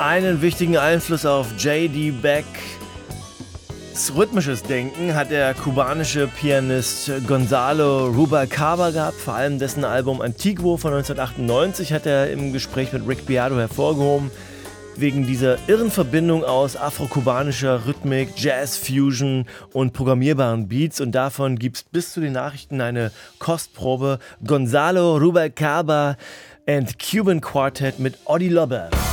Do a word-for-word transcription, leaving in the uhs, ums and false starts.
Einen wichtigen Einfluss auf J D. Beck rhythmisches Denken hat der kubanische Pianist Gonzalo Rubalcaba gehabt. Vor allem dessen Album Antiguo von neunzehnhundertachtundneunzig hat er im Gespräch mit Rick Beato hervorgehoben. Wegen dieser irren Verbindung aus afro-kubanischer Rhythmik, Jazz-Fusion und programmierbaren Beats. Und davon gibt es bis zu den Nachrichten eine Kostprobe. Gonzalo Rubalcaba and Cuban Quartet mit Oddy Lover.